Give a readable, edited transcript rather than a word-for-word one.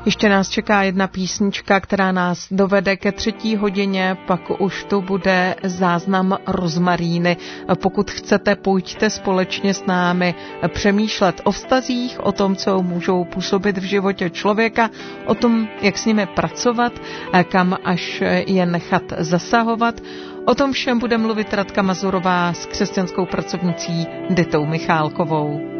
Ještě nás čeká jedna písnička, která nás dovede ke 3:00, pak už to bude záznam Rozmaríny. Pokud chcete, pojďte společně s námi přemýšlet o vztazích, o tom, co můžou působit v životě člověka, o tom, jak s nimi pracovat, kam až je nechat zasahovat. O tom všem bude mluvit Radka Mazurová s křesťanskou pracovnicí Ditou Michálkovou.